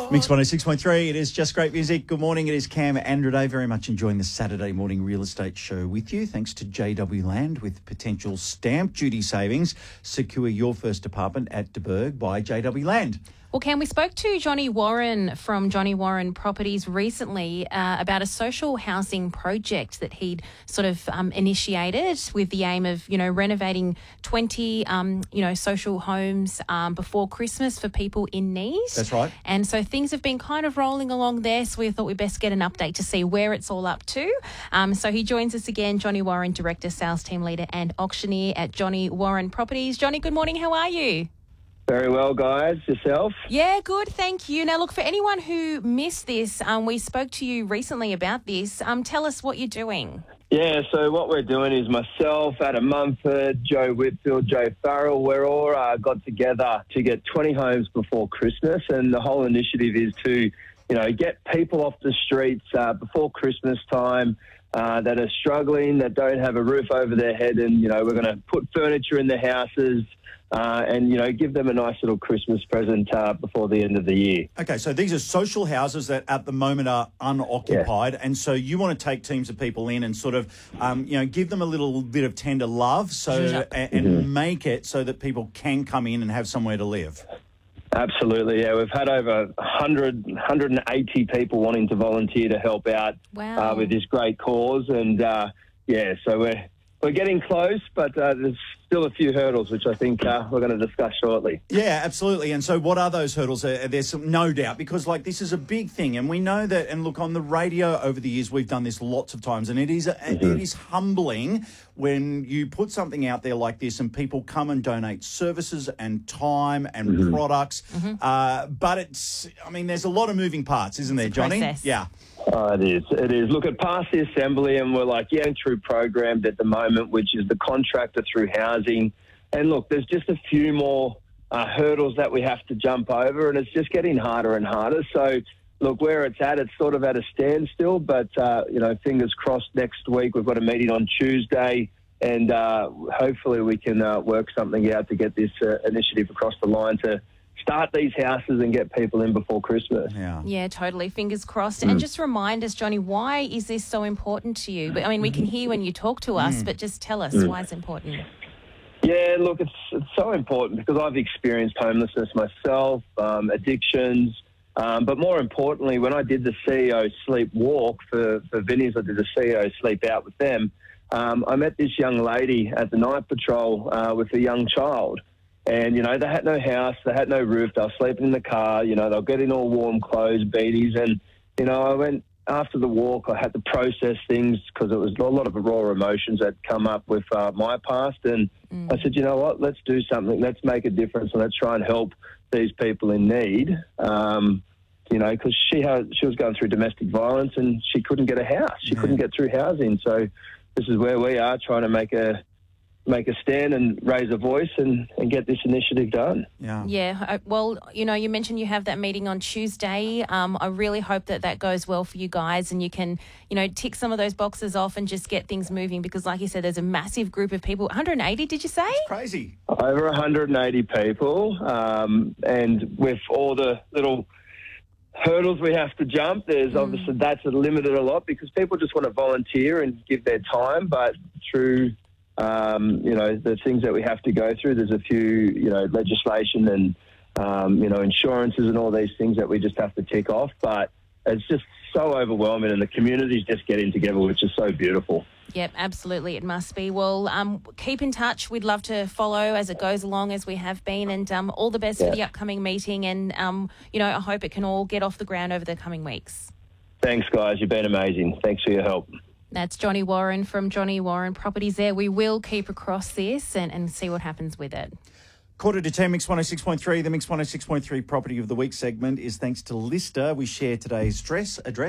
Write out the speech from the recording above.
Mix 106.3, it is just great music. Good morning, it is Cam Andrade. Very much enjoying the Saturday morning real estate show with you. Thanks to JW Land with potential stamp duty savings. Secure your first apartment at De Burg by JW Land. Well, Cam, we spoke to Johnny Warren from Johnny Warren Properties recently about a social housing project that he'd sort of initiated with the aim of, renovating 20, social homes before Christmas for people in need. That's right. And so things have been kind of rolling along there, so we thought we'd best get an update to see where it's all up to. So he joins us again, Johnny Warren, Director, Sales Team Leader and Auctioneer at Johnny Warren Properties. Johnny, good morning. How are you? Very well, guys. Yourself? Yeah, good. Thank you. Now, look, for anyone who missed this, we spoke to you recently about this. Tell us what you're doing. Yeah, so what we're doing is myself, Adam Mumford, Joe Whitfield, Joe Farrell, we're all got together to get 20 homes before Christmas, and the whole initiative is to, get people off the streets before Christmas time that are struggling, that don't have a roof over their head, and, we're going to put furniture in their houses, and, give them a nice little Christmas present before the end of the year. Okay, so these are social houses that at the moment are unoccupied, and so you want to take teams of people in and sort of, give them a little bit of tender love and make it so that people can come in and have somewhere to live. Absolutely, yeah. We've had over 180 people wanting to volunteer to help out with this great cause, and, so we're getting close, but there's still a few hurdles, which I think we're going to discuss shortly. Yeah, absolutely. And so what are those hurdles? There's some, no doubt, because this is a big thing. And we know that, and look, on the radio over the years, we've done this lots of times, and it is humbling when you put something out there like this and people come and donate services and time and products. But there's a lot of moving parts, isn't there, Johnny? Process. Yeah. Oh, it is. Look, it passed the Assembly and we're through programmed at the moment, which is the contractor through housing. And look, there's just a few more hurdles that we have to jump over, and it's just getting harder and harder. So, look, where it's sort of at a standstill, but, fingers crossed next week. We've got a meeting on Tuesday, and hopefully we can work something out to get this initiative across the line to start these houses and get people in before Christmas. Yeah, totally. Fingers crossed. And just remind us, Johnny, why is this so important to you? We can hear when you talk to us, but just tell us why it's important. Yeah, look, it's so important because I've experienced homelessness myself, addictions, but more importantly, when I did the CEO Sleep Walk for Vinnie's, I did the CEO Sleep Out with them, I met this young lady at the night patrol with a young child. And, they had no house, they had no roof, they were sleeping in the car, they were getting all warm clothes, beanies. And, I went after the walk, I had to process things because it was a lot of raw emotions that come up with my past. And I said, you know what, let's do something, let's make a difference, and let's try and help these people in need. Because she was going through domestic violence and she couldn't get a house. She couldn't get through housing. So this is where we are, trying to make a stand and raise a voice and get this initiative done. Yeah. Well, you mentioned you have that meeting on Tuesday. I really hope that goes well for you guys and you can, tick some of those boxes off and just get things moving because, like you said, there's a massive group of people. 180, did you say? That's crazy. Over 180 people. And with all the little hurdles we have to jump, there's obviously that's limited a lot because people just want to volunteer and give their time, but through the things that we have to go through. There's a few, legislation and, insurances and all these things that we just have to tick off. But it's just so overwhelming and the community's just getting together, which is so beautiful. Yep, absolutely. It must be. Well, keep in touch. We'd love to follow as it goes along as we have been and all the best for the upcoming meeting. And, I hope it can all get off the ground over the coming weeks. Thanks, guys. You've been amazing. Thanks for your help. That's Johnny Warren from Johnny Warren Properties there. We will keep across this and see what happens with it. 9:45, Mix 106.3. The Mix 106.3 Property of the Week segment is thanks to Lister. We share today's address.